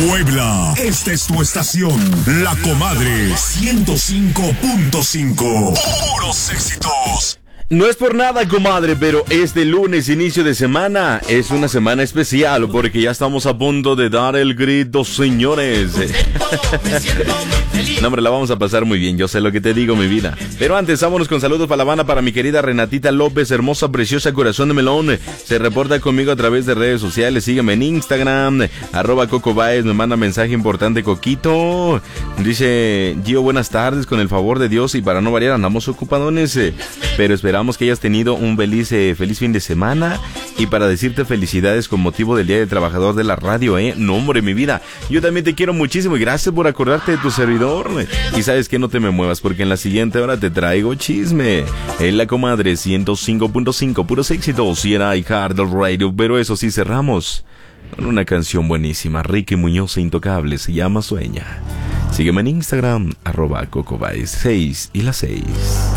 Puebla, esta es tu estación, La Comadre 105.5. Puros éxitos. No es por nada, comadre, pero este lunes, inicio de semana, es una semana especial porque ya estamos a punto de dar el grito, señores. No, hombre, la vamos a pasar muy bien, yo sé lo que te digo, mi vida. Pero antes, vámonos con saludos para La Habana, para mi querida Renatita López, hermosa, preciosa, corazón de melón. Se reporta conmigo a través de redes sociales, sígueme en Instagram, @CocoBaez, me manda mensaje importante, Coquito. Dice, Gio, buenas tardes, con el favor de Dios y para no variar, andamos ocupadones, pero esperamos que hayas tenido un feliz fin de semana y para decirte felicidades con motivo del Día del Trabajador de la Radio, No, hombre, mi vida, yo también te quiero muchísimo y gracias por acordarte de tu servidor. Y sabes que no te me muevas porque en la siguiente hora te traigo chisme en La Comadre 105.5, puros éxitos y era iHeart Radio. Pero eso sí, cerramos con una canción buenísima, Ricky Muñoz e Intocable, se llama Sueña. Sígueme en Instagram, @CocoBaez 6 y la 6.